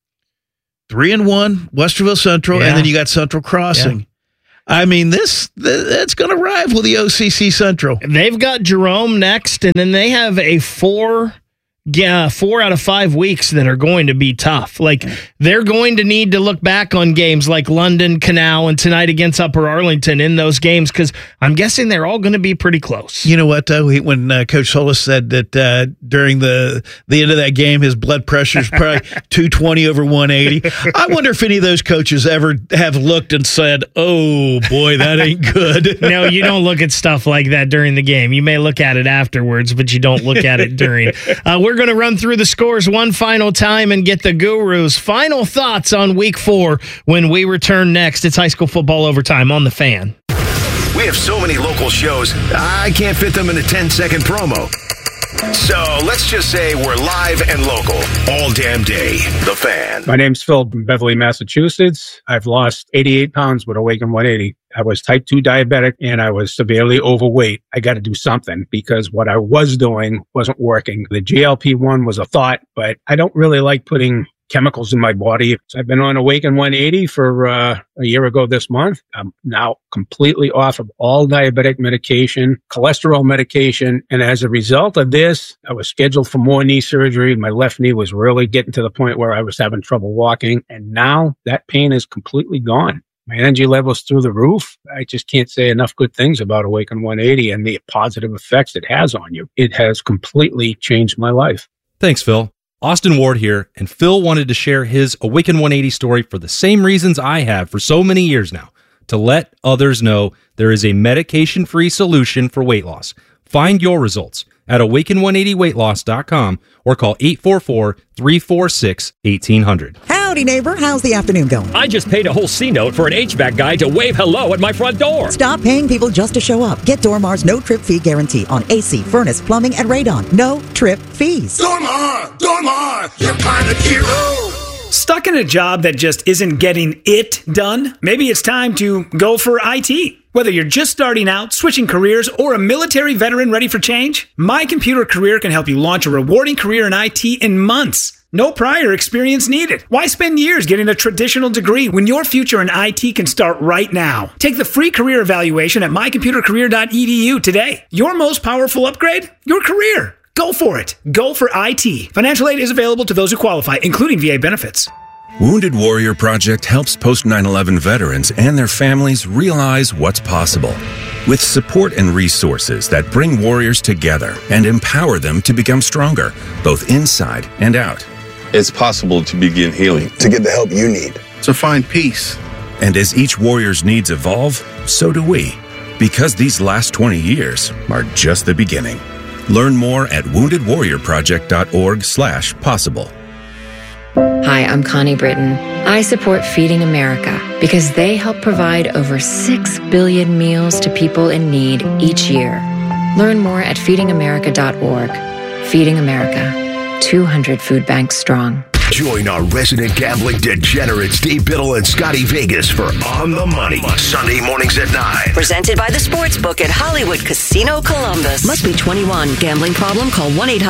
3-1 Westerville Central, and then you got Central Crossing. Yeah. I mean, that's going to rival the OCC Central. They've got Jerome next, and then they have a 4 out of 5 weeks that are going to be tough. Like, they're going to need to look back on games like London, Canal, and tonight against Upper Arlington in those games, because I'm guessing they're all going to be pretty close. You know what, though? When Coach Solis said that during the end of that game, his blood pressure is probably 220 over 180, I wonder if any of those coaches ever have looked and said, oh, boy, that ain't good. No, you don't look at stuff like that during the game. You may look at it afterwards, but you don't look at it during. We're going to run through the scores one final time and get the Gurus' final thoughts on Week 4 when we return next. It's High School Football Overtime on The Fan. We have so many local shows, I can't fit them in a 10-second promo. So let's just say we're live and local all damn day. The Fan. My name's Phil from Beverly, Massachusetts. I've lost 88 pounds with Awaken 180. I was type 2 diabetic and I was severely overweight. I got to do something because what I was doing wasn't working. The GLP-1 was a thought, but I don't really like putting chemicals in my body. So I've been on Awaken 180 for a year ago this month. I'm now completely off of all diabetic medication, cholesterol medication. And as a result of this, I was scheduled for more knee surgery. My left knee was really getting to the point where I was having trouble walking. And now that pain is completely gone. My energy level's through the roof. I just can't say enough good things about Awaken 180 and the positive effects it has on you. It has completely changed my life. Thanks, Phil. Austin Ward here, and Phil wanted to share his Awaken 180 story for the same reasons I have for so many years now, to let others know there is a medication-free solution for weight loss. Find your results at awaken180weightloss.com or call 844-346-1800. Howdy, neighbor. How's the afternoon going? I just paid a whole C-note for an HVAC guy to wave hello at my front door. Stop paying people just to show up. Get Dormar's no-trip fee guarantee on AC, furnace, plumbing, and radon. No trip fees. Dormar, your kind of hero. Stuck in a job that just isn't getting it done? Maybe it's time to go for IT. Whether you're just starting out, switching careers, or a military veteran ready for change, My Computer Career can help you launch a rewarding career in IT in months. No prior experience needed. Why spend years getting a traditional degree when your future in IT can start right now? Take the free career evaluation at mycomputercareer.edu today. Your most powerful upgrade? Your career. Go for it. Go for IT. Financial aid is available to those who qualify, including VA benefits. Wounded Warrior Project helps post 9/11 veterans and their families realize what's possible. With support and resources that bring warriors together and empower them to become stronger, both inside and out. It's possible to begin healing, to get the help you need, to find peace. And as each warrior's needs evolve, so do we. Because these last 20 years are just the beginning. Learn more at woundedwarriorproject.org/possible. Hi, I'm Connie Britton. I support Feeding America because they help provide over 6 billion meals to people in need each year. Learn more at feedingamerica.org. Feeding America, 200 food banks strong. Join our resident gambling degenerates, Dave Biddle and Scotty Vegas for On the Money, Sunday mornings at 9. Presented by the Sportsbook at Hollywood Casino Columbus. Must be 21. Gambling problem? Call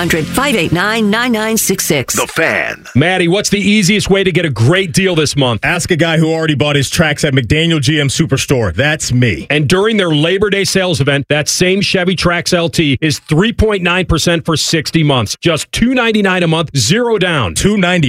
1-800-589-9966. The Fan. Maddie, what's the easiest way to get a great deal this month? Ask a guy who already bought his tracks at McDaniel GM Superstore. That's me. And during their Labor Day sales event, that same Chevy Trax LT is 3.9% for 60 months. Just $299 a month, zero down. $299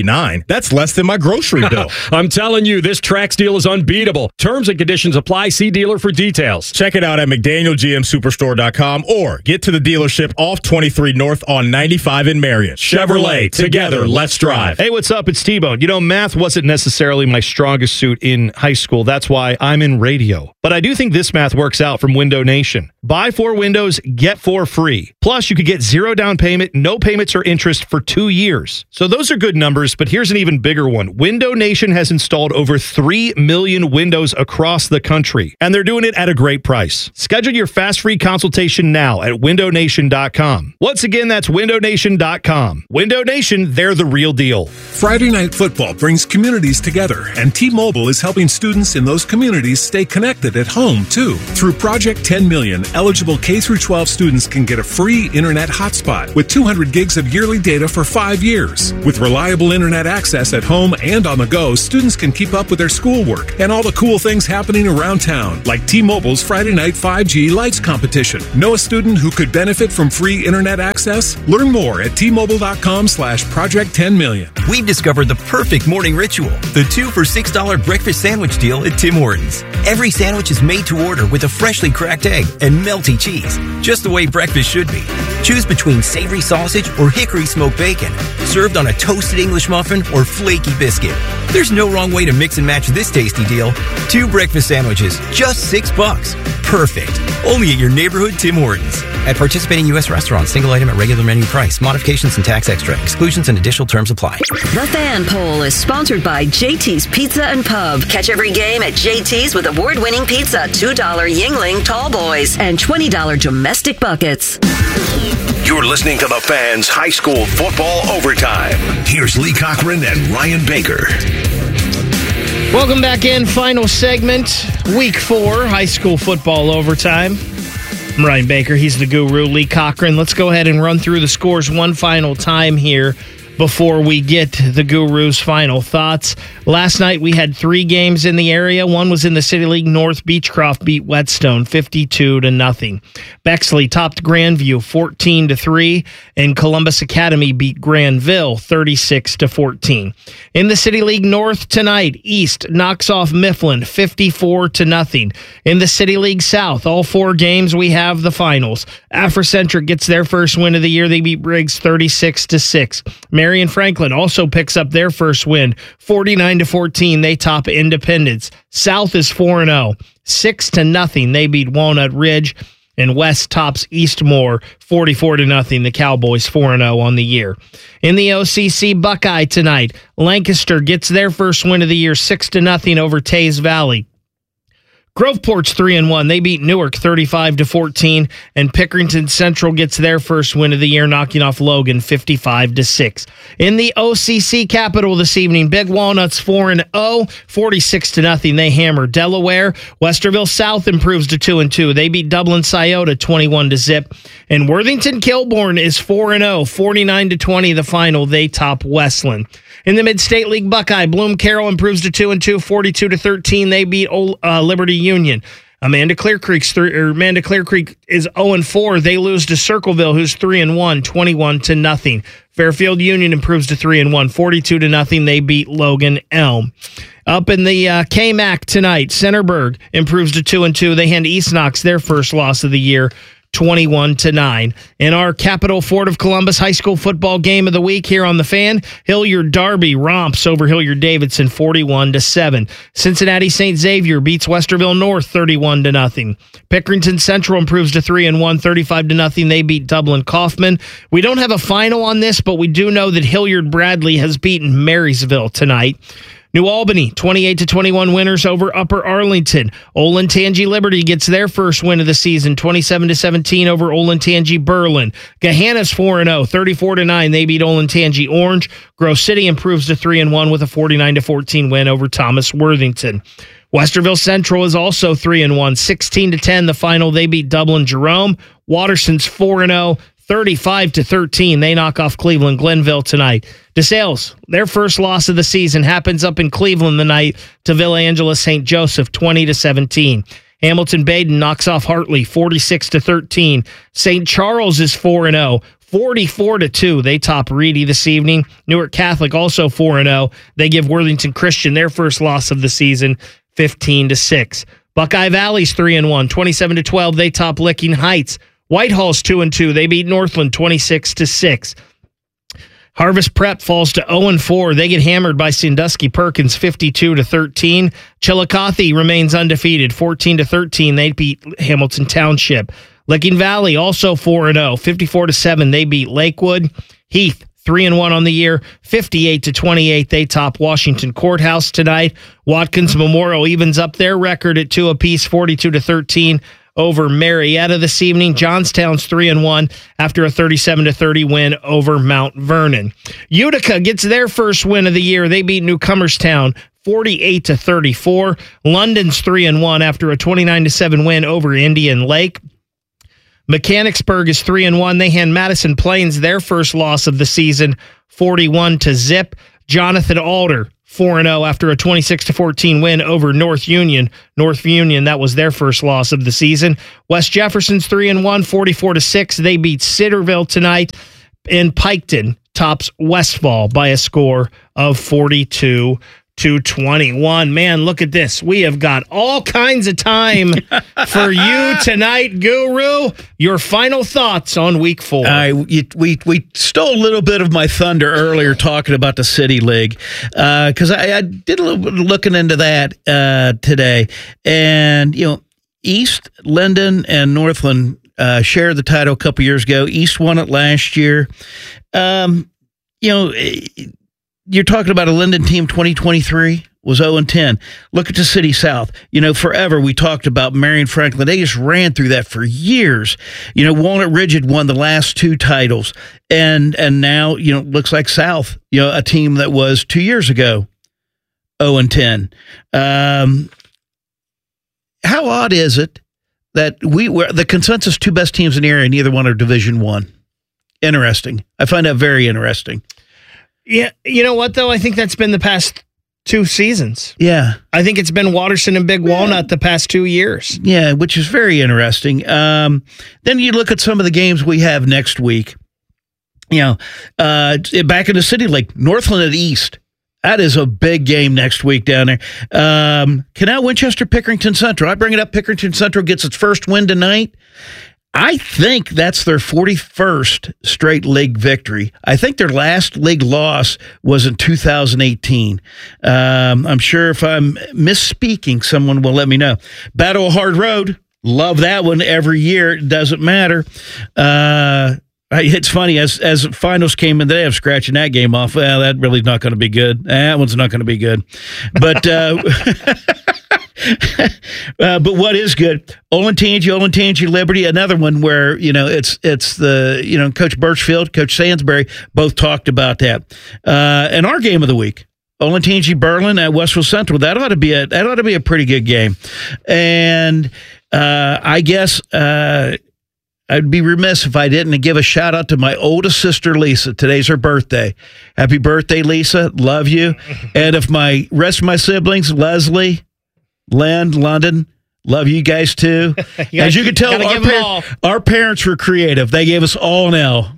$1.49. That's less than my grocery bill. I'm telling you, this Trax deal is unbeatable. Terms and conditions apply. See dealer for details. Check it out at McDanielGMSuperstore.com or get to the dealership off 23 North on 95 in Marion. Chevrolet, together, let's drive. Hey, what's up? It's T-Bone. You know, math wasn't necessarily my strongest suit in high school. That's why I'm in radio. But I do think this math works out from Window Nation. Buy 4 windows, get 4 free. Plus, you could get 0 down payment, no payments or interest for 2 years. So those are good numbers, but here's an even bigger one. Window Nation has installed over 3 million windows across the country, and they're doing it at a great price. Schedule your fast free consultation now at windownation.com. Once again, that's windownation.com. Window Nation, they're the real deal. Friday Night Football brings communities together, and T-Mobile is helping students in those communities stay connected at home, too. Through Project 10 Million, eligible K-12 students can get a free internet hotspot with 200 gigs of yearly data for 5 years. With reliable internet access at home and on the go, students can keep up with their schoolwork and all the cool things happening around town, like T-Mobile's Friday Night 5G Lights competition. Know a student who could benefit from free internet access? Learn more at T-Mobile.com/Project 10 Million. We've discovered the perfect morning ritual, the 2 for $6 breakfast sandwich deal at Tim Hortons. Every sandwich is made to order with a freshly cracked egg and melty cheese, just the way breakfast should be. Choose between savory sausage or hickory smoked bacon, served on a toasted English muffin or flaky biscuit. There's no wrong way to mix and match this tasty deal. 2 breakfast sandwiches, just $6. Perfect. Only at your neighborhood Tim Hortons. At participating U.S. restaurants, single item at regular menu price. Modifications and tax extra. Exclusions and additional terms apply. The Fan Poll is sponsored by JT's Pizza and Pub. Catch every game at JT's with award-winning pizza, $2 Yingling Tall Boys, and $20 domestic buckets. You're listening to The Fan's High School Football Overtime. Here's Lee Cochran and Ryan Baker. Welcome back in. Final segment, Week 4, High School Football Overtime. I'm Ryan Baker. He's the guru, Lee Cochran. Let's go ahead and run through the scores one final time here before we get the guru's final thoughts. Last night we had 3 games in the area. One was in the City League North. Beechcroft beat Whetstone 52-0. Bexley topped Grandview 14-3, and Columbus Academy beat Granville 36-14. In the City League North tonight, East knocks off Mifflin 54-0. In the City League South, all 4 games we have the finals. Afrocentric gets their first win of the year. They beat Briggs 36-6. Marion Franklin also picks up their first win, 49-14. They top Independence. South is 4-0, 6-0. They beat Walnut Ridge. And West tops Eastmore 44-0. The Cowboys 4-0 on the year. In the OCC Buckeye tonight, Lancaster gets their first win of the year, 6-0 over Taze Valley. Groveport's 3-1. They beat Newark 35-14, and Pickerington Central gets their first win of the year, knocking off Logan 55-6. In the OCC Capital this evening, Big Walnuts 4-0, 46-0. They hammer Delaware. Westerville South improves to 2-2. They beat Dublin Scioto 21-0, and Worthington Kilbourne is 4-0, 49-20. The final. They top Westland. In the Mid-State League Buckeye, Bloom Carroll improves to 2-2, 42-13. They beat Liberty Union. Amanda Clear Creek is 0-4. They lose to Circleville, who's 3-1, 21-0. Fairfield Union improves to 3-1, 42-0. They beat Logan Elm. Up in the K-Mac tonight, Centerburg improves to 2-2. They hand East Knox their first loss of the year, 21-9. In our Capital Fort of Columbus High School football game of the week here on The Fan, Hilliard Darby romps over Hilliard Davidson 41-7. Cincinnati St. Xavier beats Westerville North 31-0. Pickerington Central improves to 3-1, 35-0. They beat Dublin Kaufman. We don't have a final on this, but we do know that Hilliard Bradley has beaten Marysville tonight. New Albany, 28-21 winners over Upper Arlington. Olentangy Liberty gets their first win of the season, 27-17 over Olentangy Berlin. Gahanna's 4-0, 34-9. They beat Olentangy Orange. Grove City improves to 3-1 with a 49-14 win over Thomas Worthington. Westerville Central is also 3-1, 16-10 the final. They beat Dublin Jerome. Waterson's 4-0. 35-13. They knock off Cleveland Glenville tonight. DeSales, their first loss of the season happens up in Cleveland the night to Villa Angela St. Joseph, 20-17. Hamilton Baden knocks off Hartley, 46-13. St. Charles is 4-0, 44-2. They top Reedy this evening. Newark Catholic also 4-0. They give Worthington Christian their first loss of the season, 15-6. Buckeye Valley's 3-1, 27-12. They top Licking Heights. Whitehall's 2-2. They beat Northland 26-6. Harvest Prep falls to 0-4. They get hammered by Sandusky Perkins 52-13. Chillicothe remains undefeated 14-13. They beat Hamilton Township. Licking Valley also 4-0, 54-7. They beat Lakewood. Heath 3-1 on the year, 58-28. They top Washington Courthouse tonight. Watkins Memorial evens up their record at 2 apiece, 42-13. Over Marietta this evening. Johnstown's 3-1 after a 37-30 win over Mount Vernon. Utica gets their first win of the year. They beat Newcomerstown 48-34. London's 3-1 after a 29-7 win over Indian Lake. Mechanicsburg is 3-1. They hand Madison Plains their first loss of the season, 41-0. Jonathan Alder 4-0 after a 26-14 win over North Union. North Union, that was their first loss of the season. West Jefferson's 3-1, 44-6. They beat Centerville tonight. And Piketon tops Westfall by a score of 42-21. Man, look at this. We have got all kinds of time for you tonight, Guru. Your final thoughts on week 4. We stole a little bit of my thunder earlier talking about the City League because I did a little bit of looking into that today. And, East, Linden, and Northland shared the title a couple years ago. East won it last year. You're talking about a Linden team 2023 was 0-10. Look at the City South. Forever we talked about Marion Franklin. They just ran through that for years. Walnut Ridge had won the last 2 titles. And now, looks like South, a team that was 2 years ago 0-10. How odd is it that we're the consensus 2 best teams in the area, neither one are Division I? Interesting. I find that very interesting. Yeah, you know what, though? I think that's been the past 2 seasons. Yeah. I think it's been Watterson and Big Walnut the past 2 years. Yeah, which is very interesting. Then you look at some of the games we have next week. Back in the City League, Northland at East. That is a big game next week down there. Canal Winchester, Pickerington Central. I bring it up. Pickerington Central gets its first win tonight. I think that's their 41st straight league victory. I think their last league loss was in 2018. I'm sure if I'm misspeaking, someone will let me know. Battle of Hard Road. Love that one every year. It doesn't matter. It's funny, as finals came in today, I'm scratching that game off. Well, that really is not going to be good. That one's not going to be good. But but what is good? Olentangy, Liberty, another one where, it's the, Coach Birchfield, Coach Sansbury, both talked about that. And our game of the week, Olentangy, Berlin at Westville Central, that ought to be a pretty good game. And I guess I'd be remiss if I didn't give a shout out to my oldest sister, Lisa. Today's her birthday. Happy birthday, Lisa. Love you. And if my rest of my siblings, Leslie, Len, London, love you guys too. As you can tell, our parents were creative. They gave us all an L.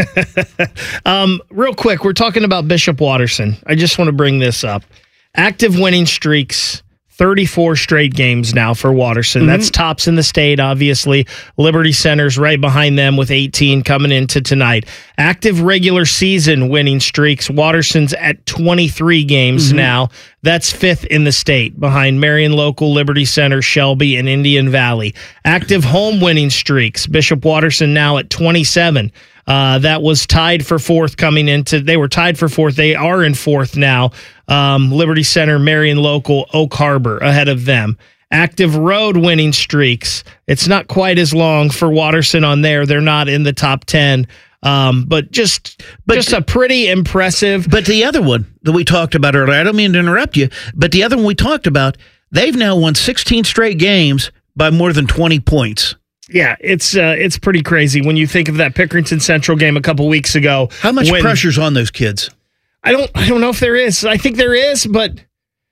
Real quick, we're talking about Bishop Watterson. I just want to bring this up. Active winning streaks, 34 straight games now for Watterson. That's tops in the state, obviously. Liberty Center's right behind them with 18 coming into tonight. Active regular season winning streaks. Watterson's at 23 games now. That's 5th in the state, behind Marion Local, Liberty Center, Shelby, and Indian Valley. Active home winning streaks. Bishop Watterson now at 27. That was tied for 4th coming into. They were tied for 4th. They are in 4th now. Liberty Center, Marion Local, Oak Harbor ahead of them. Active road winning streaks. It's not quite as long for Watterson on there. They're not in the top 10. But just a pretty impressive. But the other one that we talked about earlier, I don't mean to interrupt you, but the other one we talked about, they've now won 16 straight games by more than 20 points. Yeah, it's pretty crazy when you think of that Pickerington Central game a couple weeks ago. How much pressure's on those kids? I don't know if there is. I think there is, but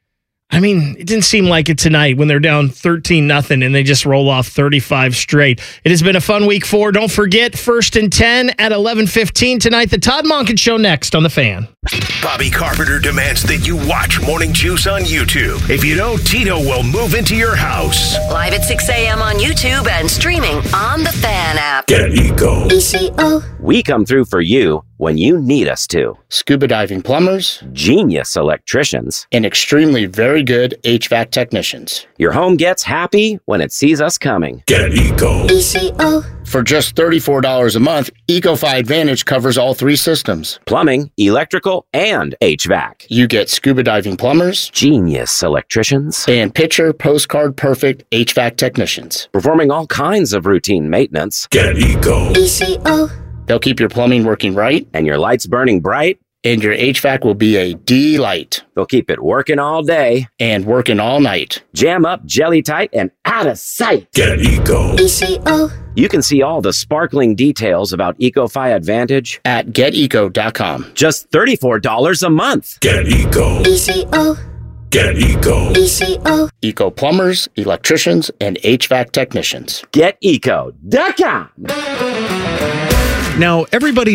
I mean, it didn't seem like it tonight when they're down 13-0 and they just roll off 35 straight. It has been a fun week 4. Don't forget, 1st and 10 at 11:15 tonight. The Todd Monken Show next on The Fan. Bobby Carpenter demands that you watch Morning Juice on YouTube. If you don't, Tito will move into your house. Live at 6 a.m. on YouTube and streaming on the Fan app. Get Eco. ECO. We come through for you when you need us to. Scuba diving plumbers, genius electricians, and extremely very good HVAC technicians. Your home gets happy when it sees us coming. Get Eco. ECO. For just $34 a month, EcoFi Advantage covers all 3 systems. Plumbing, electrical, and HVAC. You get scuba diving plumbers, genius electricians, and picture postcard perfect HVAC technicians. Performing all kinds of routine maintenance. Get Eco. ECO. They'll keep your plumbing working right, and your lights burning bright, and your HVAC will be a delight. They'll keep it working all day and working all night. Jam up, jelly tight, and out of sight. Get Eco. ECO. You can see all the sparkling details about EcoFi Advantage at geteco.com. Just $34 a month. Get Eco. ECO. Get Eco. ECO. Eco plumbers, electricians, and HVAC technicians. GetEco.com. Now, everybody